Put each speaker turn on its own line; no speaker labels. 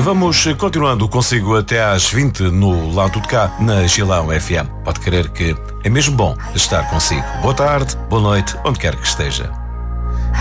Vamos continuando consigo até às 20 no Lado de Cá, na Gilão FM. Pode crer que é mesmo bom estar consigo. Boa tarde, boa noite, onde quer que esteja.